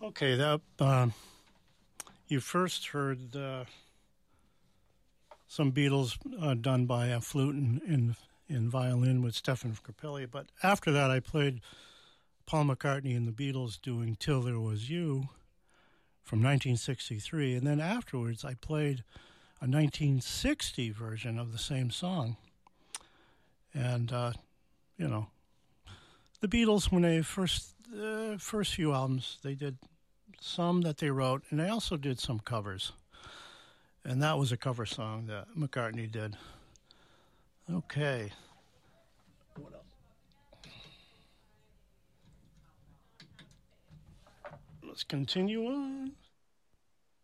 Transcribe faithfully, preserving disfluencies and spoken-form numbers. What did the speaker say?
Okay, that um, you first heard uh, some Beatles uh, done by a flute and in, in violin with Stefan Grappelli, but after that I played Paul McCartney and the Beatles doing Till There Was You from nineteen sixty-three, and then afterwards I played a nineteen sixty version of the same song. And, uh, you know, the Beatles, when they first, uh, first few albums, they did some that they wrote, and they also did some covers. And that was a cover song that McCartney did. Okay. What else? Let's continue on.